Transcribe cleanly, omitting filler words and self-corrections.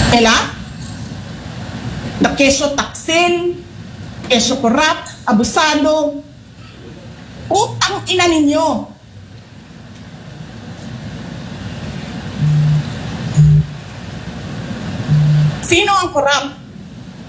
Ela? Na kesyo taksin, kesyo korap, abusado, utang ina ninyo. Sino ang korap?